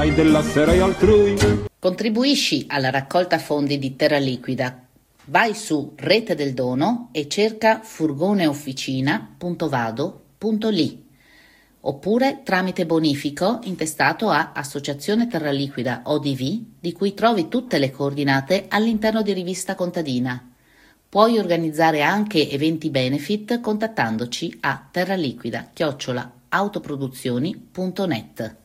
della sera e altrui. Contribuisci alla raccolta fondi di Terra Liquida. Vai su Rete del Dono e cerca furgoneofficina.vado.li oppure tramite bonifico intestato a Associazione Terra Liquida ODV, di cui trovi tutte le coordinate all'interno di Rivista Contadina. Puoi organizzare anche eventi benefit contattandoci a terraliquida@autoproduzioni.net.